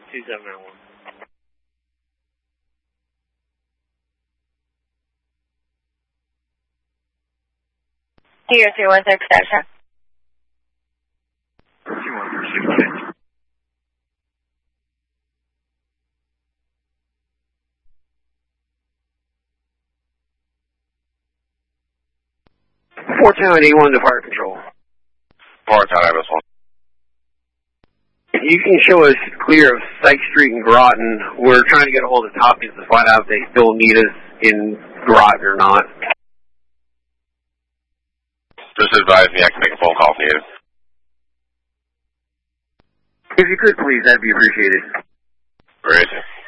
2791. Here, 316 station. 21368. $410-81 to Fire Control. 410, Ibis 1. If you can show us clear of Sykes Street and Groton, we're trying to get a hold of Tompkins to find out if they still need us in Groton or not. Just advise me I can make a phone call if needed. If you could, please, that'd be appreciated. Great.